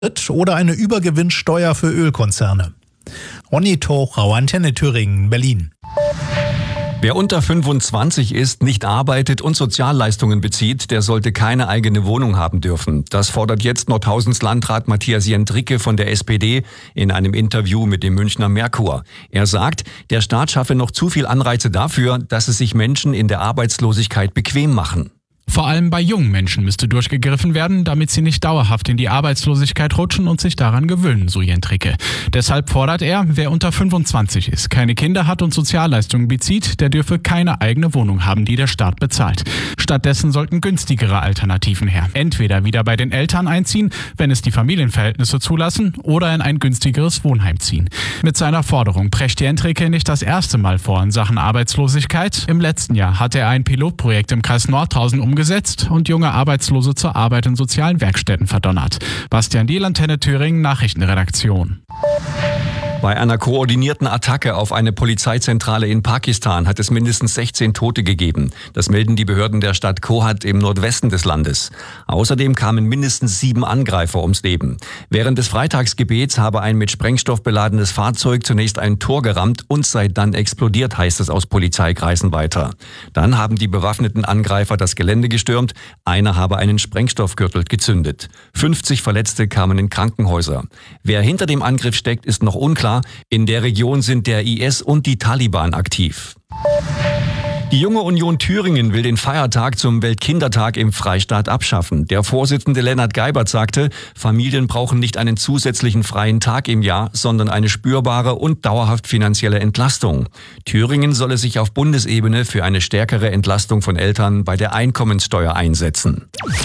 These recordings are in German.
oder eine Übergewinnsteuer für Ölkonzerne. Ronny Tochau, Antenne Thüringen, Berlin. Wer unter 25 ist, nicht arbeitet und Sozialleistungen bezieht, der sollte keine eigene Wohnung haben dürfen. Das fordert jetzt Nordhausens Landrat Matthias Jentricke von der SPD in einem Interview mit dem Münchner Merkur. Er sagt, der Staat schaffe noch zu viel Anreize dafür, dass es sich Menschen in der Arbeitslosigkeit bequem machen. Vor allem bei jungen Menschen müsste durchgegriffen werden, damit sie nicht dauerhaft in die Arbeitslosigkeit rutschen und sich daran gewöhnen, so Jentricke. Deshalb fordert er, wer unter 25 ist, keine Kinder hat und Sozialleistungen bezieht, der dürfe keine eigene Wohnung haben, die der Staat bezahlt. Stattdessen sollten günstigere Alternativen her. Entweder wieder bei den Eltern einziehen, wenn es die Familienverhältnisse zulassen, oder in ein günstigeres Wohnheim ziehen. Mit seiner Forderung prescht Jentricke nicht das erste Mal vor in Sachen Arbeitslosigkeit. Im letzten Jahr hatte er ein Pilotprojekt im Kreis Nordhausen umgesetzt und junge Arbeitslose zur Arbeit in sozialen Werkstätten verdonnert. Bastian Diehl, Antenne Thüringen, Nachrichtenredaktion. Bei einer koordinierten Attacke auf eine Polizeizentrale in Pakistan hat es mindestens 16 Tote gegeben. Das melden die Behörden der Stadt Kohat im Nordwesten des Landes. Außerdem kamen mindestens 7 Angreifer ums Leben. Während des Freitagsgebets habe ein mit Sprengstoff beladenes Fahrzeug zunächst ein Tor gerammt und sei dann explodiert, heißt es aus Polizeikreisen weiter. Dann haben die bewaffneten Angreifer das Gelände gestürmt. Einer habe einen Sprengstoffgürtel gezündet. 50 Verletzte kamen in Krankenhäuser. Wer hinter dem Angriff steckt, ist noch unklar. In der Region sind der IS und die Taliban aktiv. Die Junge Union Thüringen will den Feiertag zum Weltkindertag im Freistaat abschaffen. Der Vorsitzende Lennart Geibert sagte, Familien brauchen nicht einen zusätzlichen freien Tag im Jahr, sondern eine spürbare und dauerhaft finanzielle Entlastung. Thüringen solle sich auf Bundesebene für eine stärkere Entlastung von Eltern bei der Einkommenssteuer einsetzen.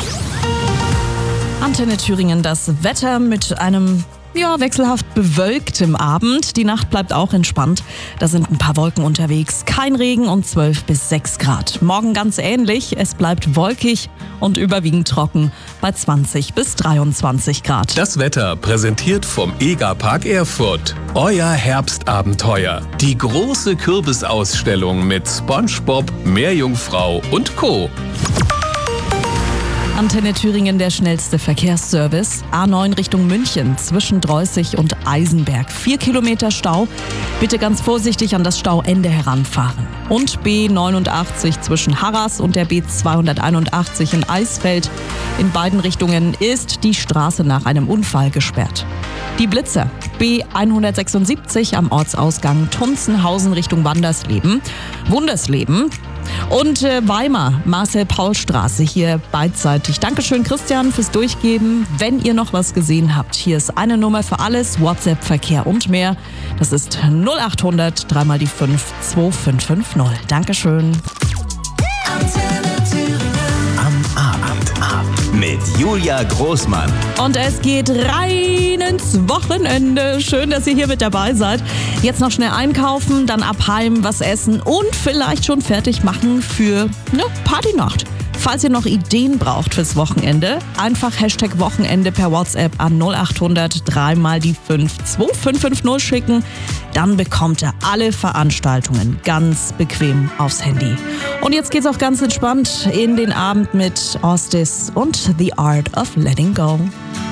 Antenne Thüringen, das Wetter mit einem wechselhaft bewölktem Abend. Die Nacht bleibt auch entspannt. Da sind ein paar Wolken unterwegs. Kein Regen und 12 bis 6 Grad. Morgen ganz ähnlich. Es bleibt wolkig und überwiegend trocken bei 20 bis 23 Grad. Das Wetter präsentiert vom EGA-Park Erfurt. Euer Herbstabenteuer. Die große Kürbisausstellung mit SpongeBob, Meerjungfrau und Co. Antenne Thüringen, der schnellste Verkehrsservice. A9 Richtung München zwischen Dreußig und Eisenberg. 4 Kilometer Stau. Bitte ganz vorsichtig an das Stauende heranfahren. Und B89 zwischen Harras und der B281 in Eisfeld. In beiden Richtungen ist die Straße nach einem Unfall gesperrt. Die Blitzer. B176 am Ortsausgang Tunzenhausen Richtung Wundersleben. Und Weimar, Marcel-Paul-Straße hier beidseitig. Dankeschön, Christian, fürs Durchgeben. Wenn ihr noch was gesehen habt, hier ist eine Nummer für alles, WhatsApp, Verkehr und mehr. Das ist 0800 3 mal die 5 2550. Dankeschön. Am Abend mit Julia Großmann. Und es geht rein ins Wochenende. Schön, dass ihr hier mit dabei seid. Jetzt noch schnell einkaufen, dann ab heim was essen und vielleicht schon fertig machen für eine Partynacht. Falls ihr noch Ideen braucht fürs Wochenende, einfach #Wochenende per WhatsApp an 0800 3 mal die 5 2550 schicken. Dann bekommt ihr alle Veranstaltungen ganz bequem aufs Handy. Und jetzt geht's auch ganz entspannt in den Abend mit Ostis und The Art of Letting Go.